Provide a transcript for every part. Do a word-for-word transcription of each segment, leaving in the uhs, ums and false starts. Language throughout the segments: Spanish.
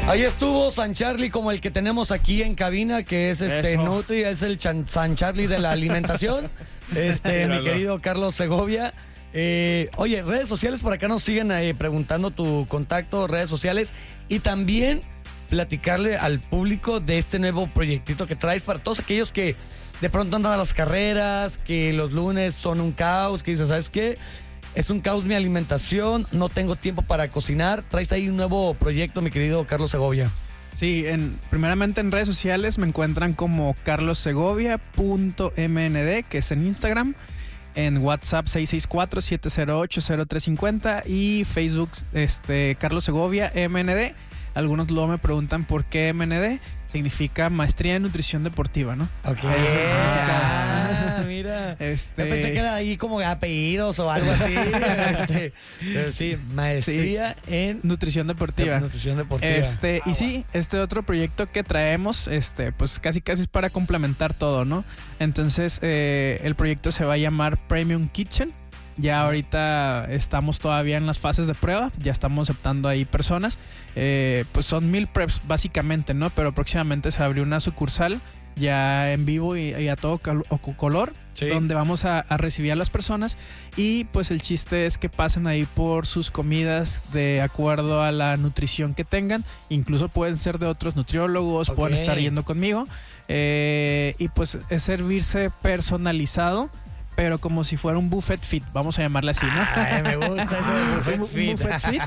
Ahí estuvo San Charlie, como el que tenemos aquí en cabina, que es este Eso. Nutri, es el chan- San Charlie de la alimentación. Este, mi querido Carlos Segovia. Eh, oye, redes sociales, por acá nos siguen eh, preguntando tu contacto, redes sociales, y también platicarle al público de este nuevo proyectito que traes para todos aquellos que de pronto andan a las carreras, que los lunes son un caos, que dicen, ¿sabes qué? Es un caos mi alimentación, no tengo tiempo para cocinar. Traes ahí un nuevo proyecto, mi querido Carlos Segovia. Sí, en, primeramente en redes sociales me encuentran como carlossegovia punto m n d, que es en Instagram, en WhatsApp seis seis cuatro, siete cero ocho, cero tres cinco cero y Facebook este, Carlos Segovia M N D. Algunos luego me preguntan por qué M N D. Significa Maestría en Nutrición Deportiva, ¿no? Ok. Ese es el significado. Ah, mira. Este... Yo pensé que era ahí como apellidos o algo así. este, pero sí, maestría sí. en Nutrición Deportiva. Nutrición Deportiva. Este, ah, y sí, este otro proyecto que traemos, este, pues casi casi es para complementar todo, ¿no? Entonces, eh, el proyecto se va a llamar Premium Kitchen. Ya ahorita estamos todavía en las fases de prueba, ya estamos aceptando ahí personas. Eh, pues son mil preps básicamente, ¿no? Pero próximamente se abrió una sucursal ya en vivo y, y a todo cal- o color, sí. donde vamos a, a recibir a las personas. Y pues el chiste es que pasen ahí por sus comidas de acuerdo a la nutrición que tengan. Incluso pueden ser de otros nutriólogos, okay. pueden estar yendo conmigo. Eh, y pues es servirse personalizado, pero como si fuera un buffet fit, vamos a llamarle así, ¿no? Ay, me gusta eso del buffet un, fit. Un buffet fit,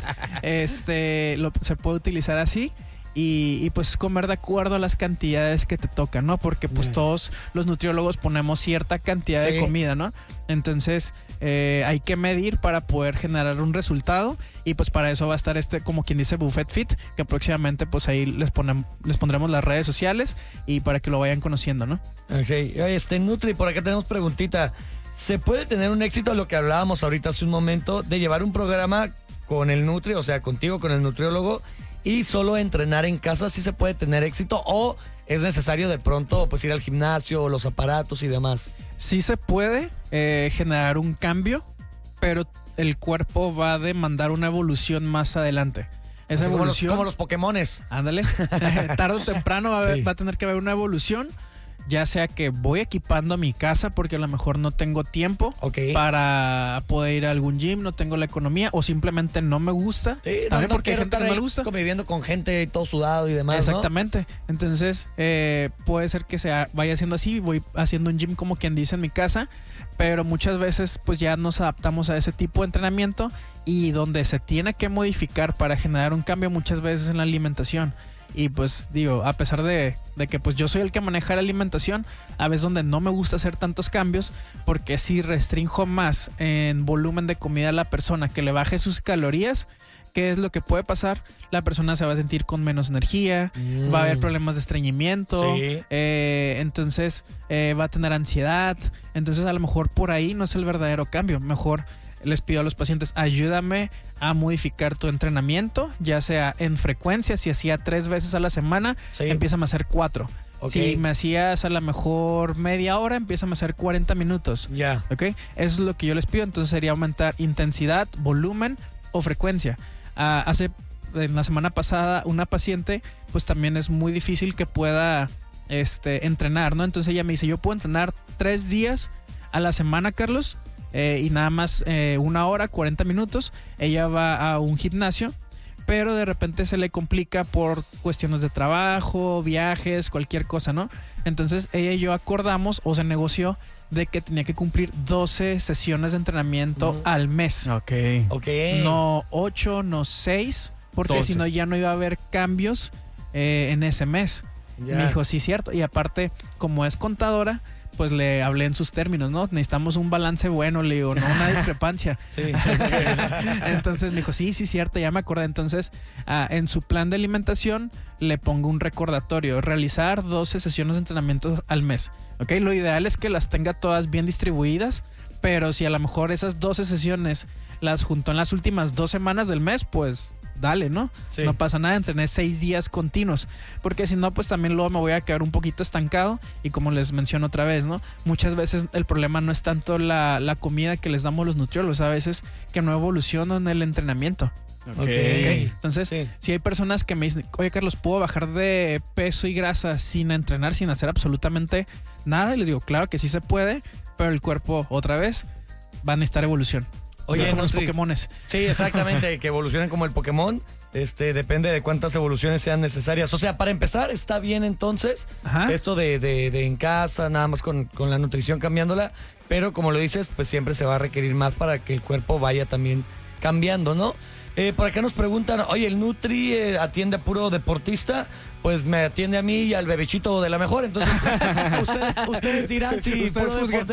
este, lo, se puede utilizar así. Y, y pues comer de acuerdo a las cantidades que te tocan, ¿no? Porque pues yeah. todos los nutriólogos ponemos cierta cantidad sí. de comida, ¿no? Entonces eh, hay que medir para poder generar un resultado. Y pues para eso va a estar este, como quien dice, Buffet Fit, que próximamente pues ahí les, ponem, les pondremos las redes sociales y para que lo vayan conociendo, ¿no? Ok, este Nutri, por acá tenemos preguntita. ¿Se puede tener un éxito, lo que hablábamos ahorita hace un momento, de llevar un programa con el Nutri, o sea, contigo, con el nutriólogo, y solo entrenar en casa? ¿Sí se puede tener éxito o es necesario de pronto pues ir al gimnasio, los aparatos y demás? Sí se puede eh, generar un cambio, pero el cuerpo va a demandar una evolución más adelante. Esa Así evolución, como los, como los Pokémones. Ándale. Tarde o temprano va a, haber, sí. va a tener que haber una evolución. Ya sea que voy equipando mi casa porque a lo mejor no tengo tiempo okay. para poder ir a algún gym, no tengo la economía o simplemente no me gusta. Sí, también no, no porque hay gente que no le gusta. Conviviendo con gente todo sudado y demás, exactamente. ¿no? Entonces eh, puede ser que se vaya haciendo así, voy haciendo un gym como quien dice en mi casa, pero muchas veces pues ya nos adaptamos a ese tipo de entrenamiento y donde se tiene que modificar para generar un cambio muchas veces en la alimentación. Y pues digo, a pesar de, de que pues yo soy el que maneja la alimentación, a veces donde no me gusta hacer tantos cambios, porque si restrinjo más en volumen de comida a la persona, que le baje sus calorías, ¿qué es lo que puede pasar? La persona se va a sentir con menos energía, mm. va a haber problemas de estreñimiento, sí. eh, entonces eh, va a tener ansiedad, entonces a lo mejor por ahí no es el verdadero cambio. Mejor les pido a los pacientes, ayúdame a modificar tu entrenamiento, ya sea en frecuencia, si hacía tres veces a la semana, sí. empiezan a hacer cuatro. Okay. Si me hacías a lo mejor media hora, empiezan a hacer cuarenta minutos. Ya. Yeah. ¿Ok? Eso es lo que yo les pido. Entonces sería aumentar intensidad, volumen o frecuencia. Uh, hace, en la semana pasada, una paciente, pues también es muy difícil que pueda este, entrenar, ¿no? Entonces ella me dice, yo puedo entrenar tres días a la semana, Carlos, Eh, y nada más eh, una hora, cuarenta minutos. Ella va a un gimnasio, pero de repente se le complica por cuestiones de trabajo, viajes, cualquier cosa, ¿no? Entonces ella y yo acordamos o se negoció de que tenía que cumplir doce sesiones de entrenamiento mm. al mes. Ok. Ok. No ocho, no seis, porque si no ya no iba a haber cambios eh, en ese mes. Yeah. Me dijo, sí, cierto. Y aparte, como es contadora, pues le hablé en sus términos, ¿no? Necesitamos un balance bueno, le digo, no una discrepancia. Sí. Entonces me dijo, sí, sí, cierto, ya me acordé. Entonces, uh, en su plan de alimentación le pongo un recordatorio, realizar doce sesiones de entrenamiento al mes, ¿ok? Lo ideal es que las tenga todas bien distribuidas, pero si a lo mejor esas doce sesiones las juntó en las últimas dos semanas del mes, pues dale, ¿no? Sí. No pasa nada, entrené seis días continuos, porque si no, pues también luego me voy a quedar un poquito estancado y como les menciono otra vez, ¿no? Muchas veces el problema no es tanto la, la comida que les damos los nutriólogos, a veces que no evolucionan en el entrenamiento. Ok. Okay. Entonces, Sí. si hay personas que me dicen, oye Carlos, ¿puedo bajar de peso y grasa sin entrenar, sin hacer absolutamente nada? Y les digo, claro que sí se puede, pero el cuerpo otra vez va a necesitar evolución. Oye, como los Nutri, Pokémones. Sí, exactamente, que evolucionen como el Pokémon. Este, depende de cuántas evoluciones sean necesarias. O sea, para empezar, está bien entonces Ajá. esto de, de, de en casa, nada más con, con la nutrición cambiándola. Pero como lo dices, pues siempre se va a requerir más para que el cuerpo vaya también cambiando, ¿no? Eh, por acá nos preguntan, oye, ¿el Nutri eh, atiende a puro deportista? Pues me atiende a mí y al bebechito de la mejor. Entonces, ustedes, ustedes dirán si Ustedes puro juzguen.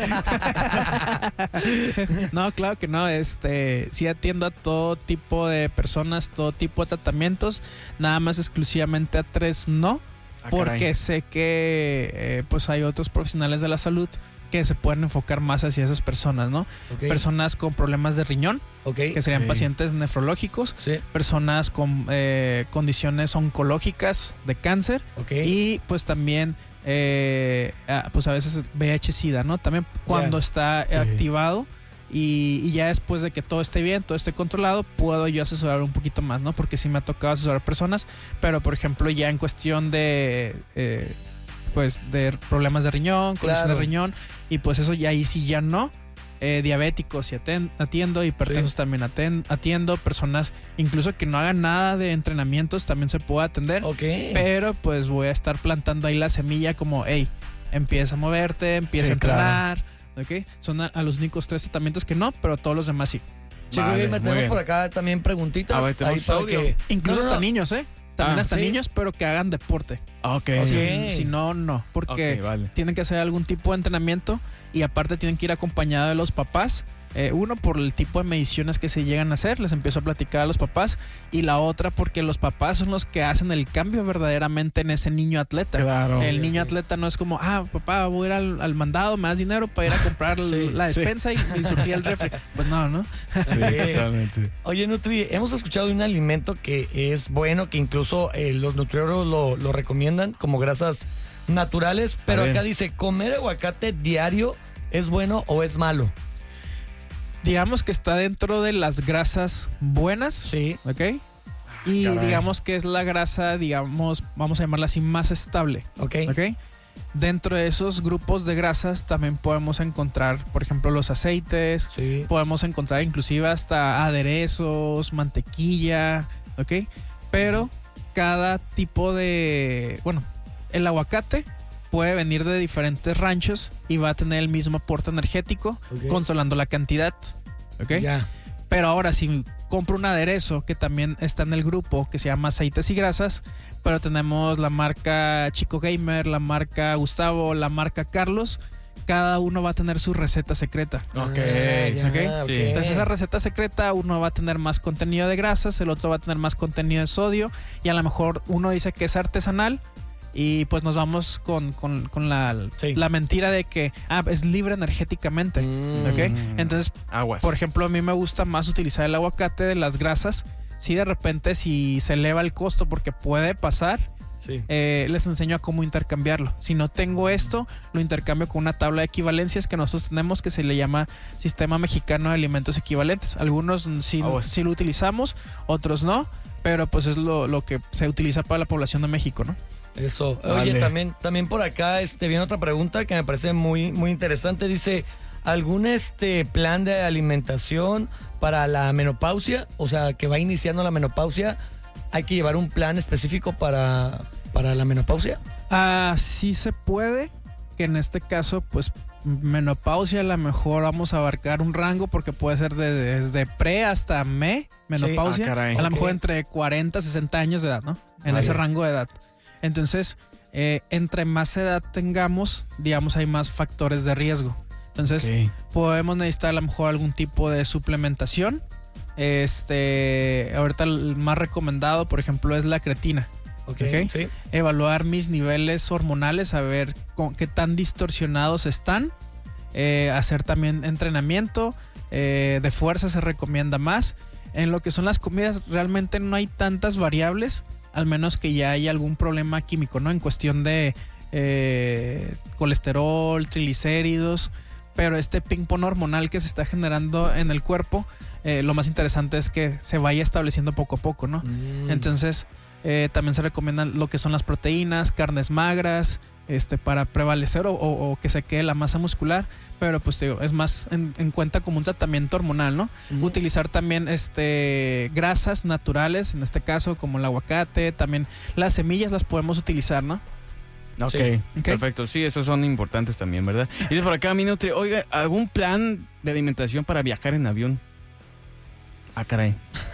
deporte- No, claro que no. Este, sí atiendo a todo tipo de personas, todo tipo de tratamientos. Nada más exclusivamente a tres no. Ah, porque caray. sé que eh, pues hay otros profesionales de la salud que se pueden enfocar más hacia esas personas, ¿no? Ok, Personas con problemas de riñón, ok, que serían Ok. pacientes nefrológicos. sí, Personas con eh, condiciones oncológicas de cáncer. ok. Y pues también, eh, ah, pues a veces V I H SIDA, ¿no? También cuando Ya. está Sí. activado y, y ya después de que todo esté bien, todo esté controlado, puedo yo asesorar un poquito más, ¿no? Porque sí me ha tocado asesorar personas, pero por ejemplo ya en cuestión de, eh, pues de problemas de riñón, condición Claro. de riñón, y pues eso ya ahí sí ya no. Eh, diabéticos sí aten- atiendo, hipertensos Sí. también aten- atiendo, personas incluso que no hagan nada de entrenamientos también se puede atender. Ok. Pero pues voy a estar plantando ahí la semilla como, hey, empieza a moverte, empieza Sí, a entrenar, ¿ok? Son a, a los únicos tres tratamientos que no, pero todos los demás sí. Chico Vale, Gamer, muy tenemos bien. por acá también preguntitas. A ver, tenemos ahí para audio. que- Incluso No, no, hasta no. niños, ¿eh? También Ah, hasta ¿sí? niños, pero que hagan deporte. Ok. Ok. Si, si no, no. Porque Ok, vale. tienen que hacer algún tipo de entrenamiento y aparte tienen que ir acompañados de los papás. Eh, uno, por el tipo de mediciones que se llegan a hacer, les empiezo a platicar a los papás. Y la otra, porque los papás son los que hacen el cambio verdaderamente en ese niño atleta. Claro. El Ok, niño ok. atleta no es como, ah, papá, voy a ir al, al mandado, me das dinero para ir a comprar Sí, la sí. despensa y, y surtir el refri. Pues no, ¿no? Sí, totalmente. Oye, Nutri, hemos escuchado de un alimento que es bueno, que incluso eh, los nutriólogos lo, lo recomiendan como grasas naturales, pero A ver. acá dice, ¿comer aguacate diario es bueno o es malo? Digamos que está dentro de las grasas buenas, Sí. ¿ok? Y caray. digamos que es la grasa, digamos, vamos a llamarla así, más estable, Ok. ¿ok? Dentro de esos grupos de grasas también podemos encontrar, por ejemplo, los aceites, Sí. podemos encontrar inclusive hasta aderezos, mantequilla, ¿ok? Pero cada tipo de, bueno, el aguacate puede venir de diferentes ranchos y va a tener el mismo aporte energético, Ok. controlando la cantidad, ¿ok? Ya. Pero ahora si compro un aderezo que también está en el grupo que se llama aceites y grasas, pero tenemos la marca Chico Gamer, la marca Gustavo, la marca Carlos, cada uno va a tener su receta secreta. Ok. Ah, ya, Ok. ok. Sí. Entonces esa receta secreta, uno va a tener más contenido de grasas, el otro va a tener más contenido de sodio y a lo mejor uno dice que es artesanal y pues nos vamos con, con, con la, Sí. la mentira de que ah, es libre energéticamente. Mm. ¿Ok? Entonces, Aguas. por ejemplo, a mí me gusta más utilizar el aguacate de las grasas. Si de repente si se eleva el costo porque puede pasar, Sí. eh, les enseño a cómo intercambiarlo. Si no tengo esto, lo intercambio con una tabla de equivalencias que nosotros tenemos que se le llama Sistema Mexicano de Alimentos Equivalentes. Algunos mm, sí, Aguas. sí lo utilizamos, otros no, pero pues es lo, lo que se utiliza para la población de México, ¿no? Eso. Vale. Oye, también, también por acá este, viene otra pregunta que me parece muy, muy interesante. Dice, ¿algún este plan de alimentación para la menopausia? O sea, que va iniciando la menopausia. ¿Hay que llevar un plan específico para, para la menopausia? Ah, sí se puede, que en este caso, pues menopausia, a lo mejor vamos a abarcar un rango porque puede ser de- desde pre hasta me, menopausia, Ah, caray. a lo Ok. mejor entre cuarenta, sesenta años de edad, ¿no? En Vale. ese rango de edad. Entonces, eh, entre más edad tengamos, digamos, hay más factores de riesgo. Entonces, Ok. podemos necesitar a lo mejor algún tipo de suplementación. Este, ahorita el más recomendado, por ejemplo, es la creatina. Ok. Ok. Sí. Evaluar mis niveles hormonales, a ver con, qué tan distorsionados están. Eh, hacer también entrenamiento eh, de fuerza se recomienda más. En lo que son las comidas, realmente no hay tantas variables, al menos que ya haya algún problema químico, ¿no? En cuestión de eh, colesterol, triglicéridos, pero este ping-pong hormonal que se está generando en el cuerpo eh, lo más interesante es que se vaya estableciendo poco a poco, ¿no? Mm. Entonces, eh, también se recomiendan lo que son las proteínas, carnes magras, este, para prevalecer o, o, o que se quede la masa muscular, pero pues te digo, es más en, en cuenta como un tratamiento hormonal, ¿no? Uh-huh. Utilizar también este grasas naturales, en este caso como el aguacate, también las semillas las podemos utilizar, ¿no? Okay, sí. ok, perfecto. Sí, esos son importantes también, ¿verdad? Y de por acá, mi Nutri, oiga, ¿algún plan de alimentación para viajar en avión? Ah, caray.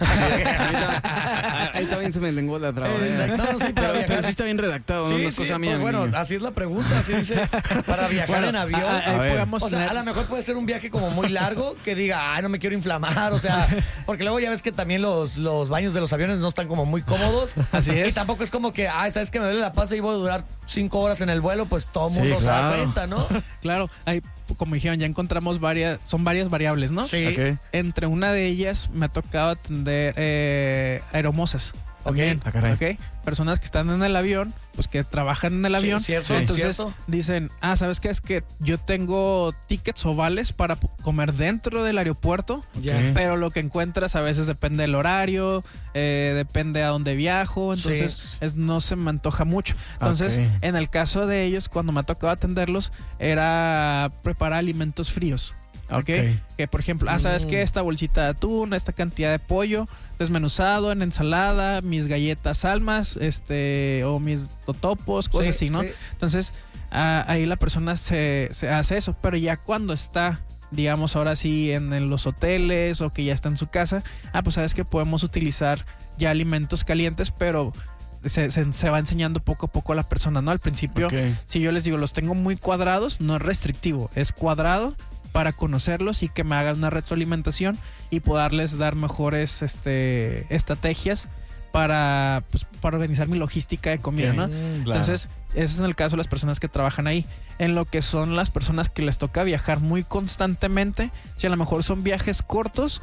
Ahí también se me lenguó la traba. Eh, no, no, sí, pero, pero sí está bien redactado, sí, ¿no? Sí, cosa pues mía, bueno, niño. Así es la pregunta, así dice, para viajar bueno, en avión. A, a, a o sea, a lo mejor puede ser un viaje como muy largo, que diga, ay, no me quiero inflamar, o sea, porque luego ya ves que también los, los baños de los aviones no están como muy cómodos. Así es. Y tampoco es como que, ay, ¿sabes que me duele la panza y voy a durar cinco horas en el vuelo? Pues todo el mundo sí, claro. se da cuenta, ¿no? Claro, hay, como dijeron, ya encontramos varias, son varias variables, ¿no? Sí. Okay. Entre una de ellas me ha tocado atender eh, aeromosas. También, ok. Ah, okay. Personas que están en el avión, pues que trabajan en el avión. Sí, cierto, entonces cierto. dicen, ah, ¿sabes qué? Es que yo tengo tickets o vales para comer dentro del aeropuerto, okay. pero lo que encuentras a veces depende del horario, eh, depende a dónde viajo, entonces sí. es, no se me antoja mucho. Entonces, okay. en el caso de ellos, cuando me ha tocado atenderlos, era preparar alimentos fríos. Okay. Okay. Que por ejemplo, ah, ¿sabes qué? Esta bolsita de atún, esta cantidad de pollo desmenuzado en ensalada, mis galletas almas, este, o mis totopos, cosas sí, así, ¿no? Sí. Entonces, ah, ahí la persona se, se hace eso, pero ya cuando está, digamos, ahora sí en, en los hoteles o que ya está en su casa, ah, pues sabes que podemos utilizar ya alimentos calientes, pero Se, se, se va enseñando poco a poco a la persona, ¿no? Al principio, okay. si yo les digo, los tengo muy cuadrados, no es restrictivo, es cuadrado para conocerlos y que me hagan una retroalimentación y poderles dar mejores este, estrategias para, pues, para organizar mi logística de comida, okay. ¿no? Claro. Entonces, ese es en el caso de las personas que trabajan ahí. En lo que son las personas que les toca viajar muy constantemente, si a lo mejor son viajes cortos,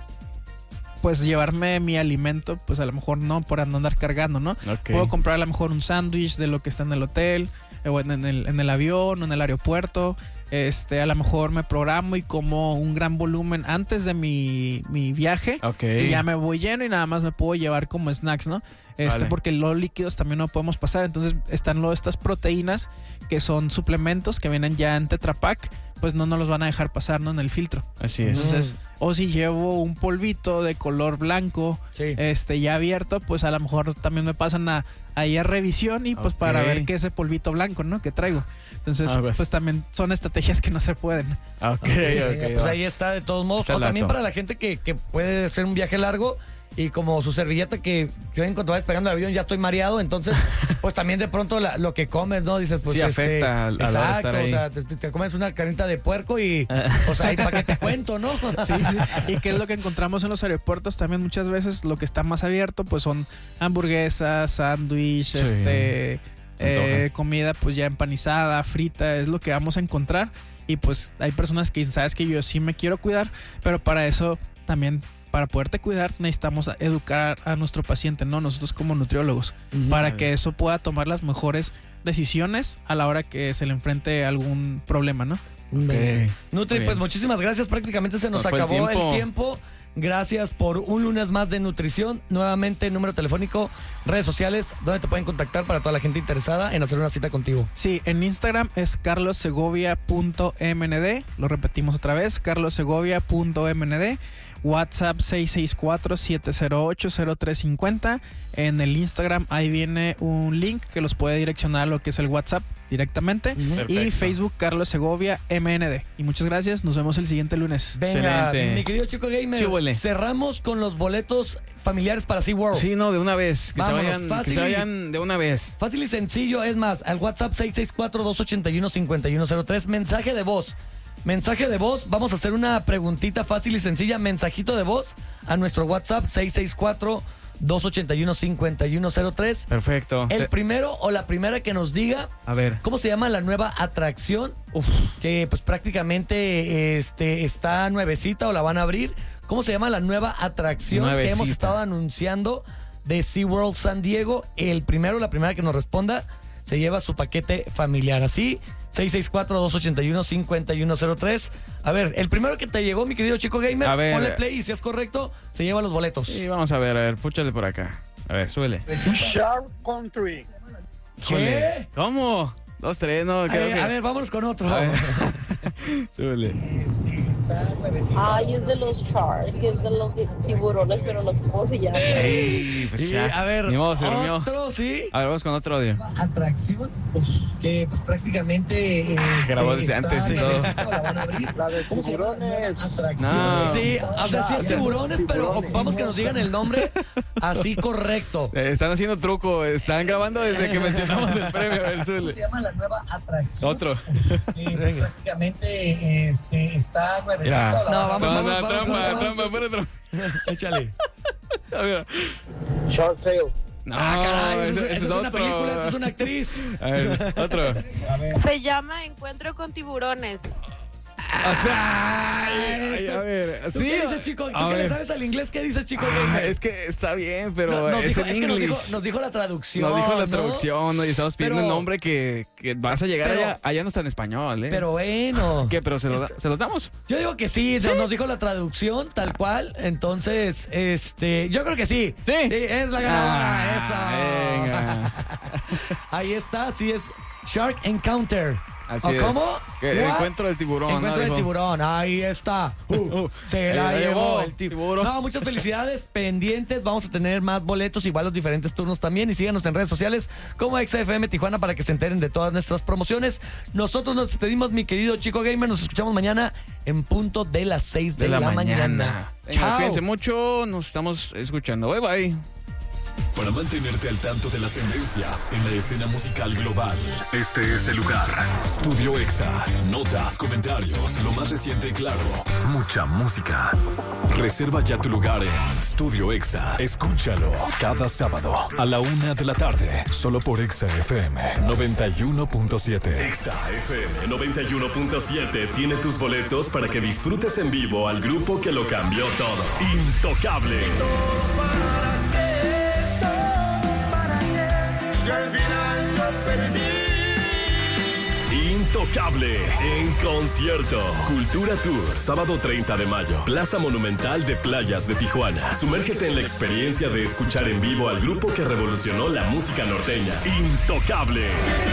pues llevarme mi alimento, pues a lo mejor no, por no andar cargando, ¿no? Okay. Puedo comprar a lo mejor un sándwich de lo que está en el hotel, o en, en, el, en el avión, o en el aeropuerto. Este, a lo mejor me programo y como un gran volumen antes de mi, mi viaje. Okay. Y ya me voy lleno y nada más me puedo llevar como snacks, ¿no? Este, vale. Porque los líquidos también no podemos pasar. Entonces están lo, estas proteínas que son suplementos que vienen ya en Tetra Pak, pues no nos los van a dejar pasar, ¿no? En el filtro. Así es. Entonces, o si llevo un polvito de color blanco, sí. este, ya abierto, pues a lo mejor también me pasan a, ahí a revisión y pues okay. para ver qué es ese polvito blanco, ¿no? Que traigo. Entonces, ah, pues. pues también son estrategias que no se pueden. Ok, okay, ok. okay pues ahí está, de todos modos. O también para la gente que, que puede hacer un viaje largo. Y como su servilleta que yo en cuanto va despegando el avión ya estoy mareado, entonces pues también de pronto la, lo que comes, ¿no? Dices, pues sí, este, afecta a, a exacto, o sea, te, te comes una carnita de puerco y o sea, ¿para qué te cuento, no? Sí, sí. Y qué es lo que encontramos en los aeropuertos también muchas veces, lo que está más abierto pues son hamburguesas, sándwich, sí. este eh, comida pues ya empanizada, frita, es lo que vamos a encontrar y pues hay personas que sabes que yo sí me quiero cuidar, pero para eso también para poderte cuidar necesitamos educar a nuestro paciente, ¿no? Nosotros como nutriólogos, uh-huh. para que eso pueda tomar las mejores decisiones a la hora que se le enfrente algún problema, ¿no? Okay. Nutri, pues muchísimas gracias. Prácticamente se nos acabó el tiempo. el tiempo. Gracias por un lunes más de nutrición. Nuevamente, número telefónico, redes sociales, donde te pueden contactar para toda la gente interesada en hacer una cita contigo. Sí, en Instagram es carlos segovia punto m n d. Lo repetimos otra vez, carlos segovia punto m n d. WhatsApp seis seis cuatro, siete cero ocho, cero tres cinco cero. En el Instagram ahí viene un link que los puede direccionar a lo que es el WhatsApp directamente. Uh-huh. Y Facebook Carlos Segovia M N D. Y muchas gracias, nos vemos el siguiente lunes. Venga, excelente. Mi querido Chico Gamer, sí, cerramos con los boletos familiares para SeaWorld. Sí, no, de una vez. Que, Vámonos, se, vayan, fácil que se vayan de una vez. Fácil y sencillo, es más, al WhatsApp seis seis cuatro, dos ocho uno, cinco uno cero tres, mensaje de voz. Mensaje de voz, vamos a hacer una preguntita fácil y sencilla, mensajito de voz a nuestro WhatsApp seis seis cuatro, dos ocho uno, cinco uno cero tres. Perfecto. El primero o la primera que nos diga, a ver, ¿cómo se llama la nueva atracción? Uf. Que pues prácticamente este, está nuevecita o la van a abrir. ¿Cómo se llama la nueva atracción nuevecita que hemos estado anunciando de SeaWorld San Diego? El primero o la primera que nos responda se lleva su paquete familiar. Así, seis seis cuatro, dos ocho uno, cinco uno cero tres. A ver, el primero que te llegó, mi querido Chico Gamer, a ver, ponle play y si es correcto, se lleva los boletos. Sí, vamos a ver, a ver, púchale por acá. A ver, súbele. Shark Country. ¿Qué? ¿Cómo? Dos, tres, no. A creo ver, que... a ver, vámonos con otro. A ver. Súbele. Ay, es de los shark, es de los tiburones, pero no sé cómo se llama. Ey, pues Y, ya. a ver, Ni modo, se durmió. otro, ¿sí? A ver, vamos con otro audio. Atracción, pues, que pues prácticamente este, grabó desde está antes y todo. nuevecita, la van a abrir. La de ¿Cómo se llama? tiburones. Atracción. No. Sí, o sea, sí es tiburones, pero Tiburones. ocupamos que nos digan el nombre así correcto. Eh, están haciendo truco, están grabando desde que mencionamos el premio. A ver, ¿Cómo se súbele. llama la nueva atracción? Otro. Que pues, prácticamente este, está Ya. nuevecita. la No, van a vamos, No, vamos, no, vamos, trampa, vamos, trampa, vamos. pura trampa. Échale. A ver. Shark Tale. No, Ah, caray, eso, ese- es- ese eso es una otro. película, eso es una actriz. A ver, otro. Se llama Encuentro con tiburones. O sea, ay, ay, a ver. ¿Tú Sí, qué dices, Chico? ¿Tú a qué le ver. sabes al inglés? ¿Qué dices, Chico? Ah, Gamer? es que está bien, pero No, nos es dijo, en es que nos dijo, English. nos dijo la traducción. Nos dijo la ¿no? traducción, ¿no? Y estamos pidiendo Pero- un nombre que, que vas a llegar pero- allá. Allá no está en español, ¿eh? Pero bueno. ¿Qué? ¿Pero se lo, da- ¿se lo damos? Yo digo que sí, nos- nos dijo la traducción tal cual. Entonces, este, yo creo que sí. Sí. es la ganadora. Ah, eso. venga. Ahí está, sí es Shark Encounter. Así ¿O es. cómo? Que- What? encuentro del tiburón, ¿no? Encuentro del Dijo. tiburón, ahí está. Uh, Uh, se ahí la la llevó llevó, el ti- tiburón. No, muchas felicidades, pendientes. Vamos a tener más boletos, igual los diferentes turnos también. Y síganos en redes sociales como X F M Tijuana para que se enteren de todas nuestras promociones. Nosotros nos despedimos, mi querido Chico Gamer. Nos escuchamos mañana en punto de las seis de, De la, la, mañana. mañana. Venga, Chao. cuídense mucho. Nos estamos escuchando. Bye, bye. Para mantenerte al tanto de las tendencias en la escena musical global, este es el lugar. Studio Exa. Notas, comentarios, lo más reciente y claro. Mucha música. Reserva ya tu lugar en Studio Exa. Escúchalo cada sábado a la una de la tarde, solo por Exa F M noventa y uno punto siete. Exa F M noventa y uno punto siete tiene tus boletos para que disfrutes en vivo al grupo que lo cambió todo. Intocable. Intocable en concierto. Cultura Tour, sábado treinta de mayo. Plaza Monumental de Playas de Tijuana. Sumérgete en la experiencia de escuchar en vivo al grupo que revolucionó la música norteña. Intocable.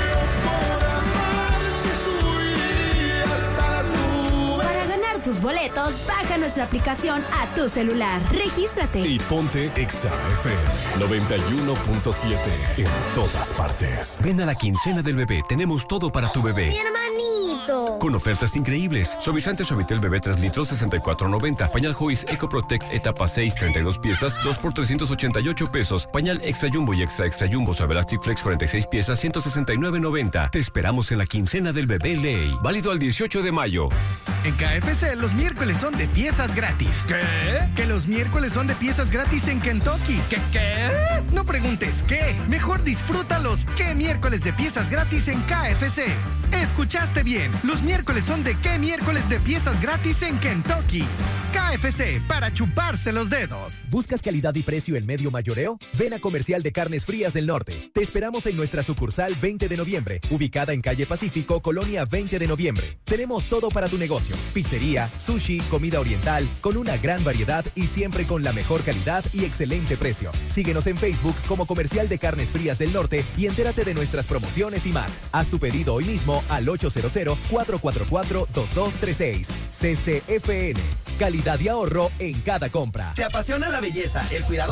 Para ganar tus boletos, baja nuestra aplicación a tu celular. Regístrate. Y ponte Exa F M noventa y uno punto siete en todas partes. Ven a la quincena del bebé, tenemos todo para tu bebé. ¡Mi hermanito! Con ofertas increíbles. Suavizante Suavitel Bebé tres litros, sesenta y cuatro noventa. Pañal Joyce EcoProtect etapa seis, treinta y dos piezas, dos por trescientos ochenta y ocho pesos. Pañal Extra Jumbo y Extra Extra Jumbo Suavelastic Flex cuarenta y seis piezas, ciento sesenta y nueve noventa. Te esperamos en la quincena del bebé Ley. Válido al dieciocho de mayo. En K F C los miércoles son de piezas gratis. ¿Qué? Que los miércoles son de piezas gratis en Kentucky. ¿Qué qué? No preguntes qué. Mejor disfruta los qué miércoles de piezas gratis en K F C. Escuchaste bien. Los miércoles son de qué miércoles de piezas gratis en Kentucky. K F C para chuparse los dedos. ¿Buscas calidad y precio en medio mayoreo? Ven a Comercial de Carnes Frías del Norte. Te esperamos en nuestra sucursal veinte de noviembre, ubicada en calle Pacífico, Colonia veinte de noviembre. Tenemos todo para tu negocio. Pizzería, sushi, comida oriental, con una gran variedad y siempre con la mejor calidad y excelente precio. Síguenos en Facebook como Comercial de Carnes Frías del Norte y entérate de nuestras promociones y más. Haz tu pedido hoy mismo al ocho cero cero, cuatro cuatro cuatro, dos dos tres seis. C C F N. Calidad y ahorro en cada compra. ¿Te apasiona la belleza, el cuidado